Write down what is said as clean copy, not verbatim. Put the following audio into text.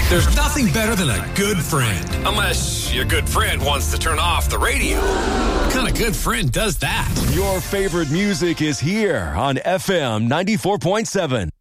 There's nothing better than a good friend. Unless your good friend wants to turn off the radio. What kind of good friend does that? Your favorite music is here on FM 94.7.